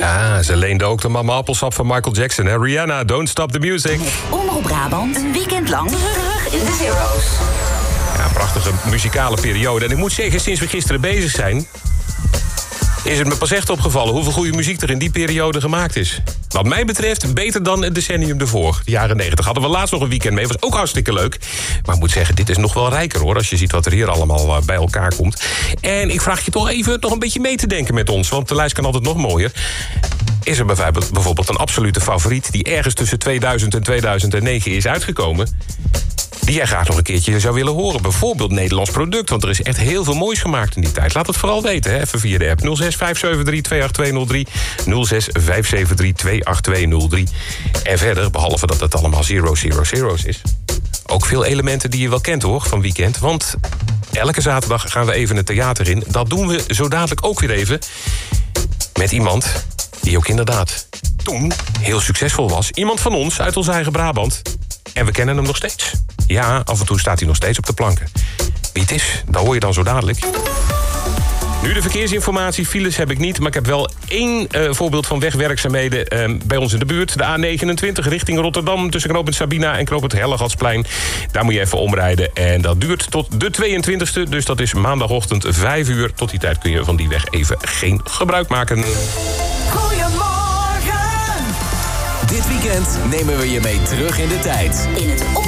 Ja, ze leende ook de mama appelsap van Michael Jackson. Hè? Rihanna, Don't Stop the Music. Omroep Brabant, een weekend lang terug in de Zero's. Ja, prachtige muzikale periode. En ik moet zeggen, sinds we gisteren bezig zijn, is het me pas echt opgevallen hoeveel goede muziek er in die periode gemaakt is. Wat mij betreft beter dan het decennium ervoor. De jaren 90 hadden we laatst nog een weekend mee. Was ook hartstikke leuk. Maar ik moet zeggen, dit is nog wel rijker hoor. Als je ziet wat er hier allemaal bij elkaar komt. En ik vraag je toch even nog een beetje mee te denken met ons. Want de lijst kan altijd nog mooier. Is er bijvoorbeeld een absolute favoriet die ergens tussen 2000 en 2009 is uitgekomen, die jij graag nog een keertje zou willen horen? Bijvoorbeeld Nederlands product, want er is echt heel veel moois gemaakt in die tijd. Laat het vooral weten, hè? Even via de app 06-573-28203, 06-573-28203. En verder, behalve dat het allemaal 000's is, ook veel elementen die je wel kent hoor, van Weekend. Want elke zaterdag gaan we even het theater in. Dat doen we zo dadelijk ook weer even met iemand die ook inderdaad toen heel succesvol was. Iemand van ons, uit ons eigen Brabant. En we kennen hem nog steeds. Ja, af en toe staat hij nog steeds op de planken. Wie het is, dat hoor je dan zo dadelijk. Nu de verkeersinformatie. Files heb ik niet, maar ik heb wel één voorbeeld van wegwerkzaamheden bij ons in de buurt. De A29 richting Rotterdam tussen knooppunt Sabina en knooppunt Hellegatsplein. Daar moet je even omrijden en dat duurt tot de 22e. Dus dat is maandagochtend 5 uur. Tot die tijd kun je van die weg even geen gebruik maken. Goedemorgen! Dit weekend nemen we je mee terug in de tijd. In het